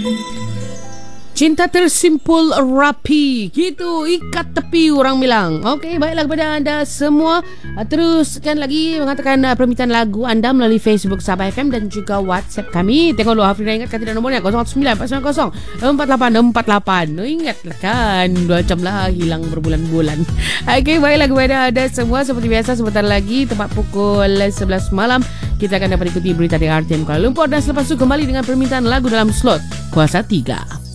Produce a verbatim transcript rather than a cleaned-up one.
Cinta tersimpul rapi, gitu ikat tepi orang bilang. Okey, baiklah kepada anda semua, teruskan lagi mengatakan permintaan lagu anda melalui Facebook Sabah F M dan juga WhatsApp kami. Tengok dulu, Hafrina ingatkan tidak nomornya kosong sembilan empat sembilan kosong empat lapan empat lapan. Oh, ingatlah kan, dua jam lah hilang berbulan-bulan. Okey, baiklah kepada anda semua, seperti biasa sebentar lagi tepat pukul sebelas malam kita akan dapat ikuti berita dari R T M Kuala Lumpur, dan selepas itu kembali dengan permintaan lagu dalam slot Kuasa tiga.